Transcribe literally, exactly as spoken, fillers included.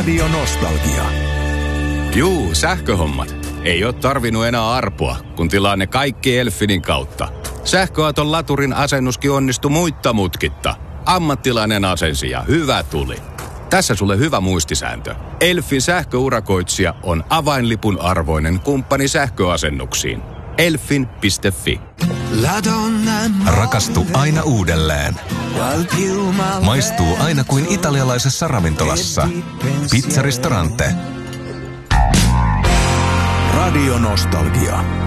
Radio Nostalgia. Juu, sähköhommat. Ei oo tarvinnut enää arpoa, kun tilaa ne kaikki Elfinin kautta. Sähköauton laturin asennuskin onnistui muitta mutkitta. Ammattilainen asensi ja hyvä tuli. Tässä sulle hyvä muistisääntö. Elfin sähköurakoitsija on avainlipun arvoinen kumppani sähköasennuksiin. Elfin piste fi. Rakastu aina uudelleen. Maistuu aina kuin italialaisessa ravintolassa. Pizzaristorante. Radio Nostalgia.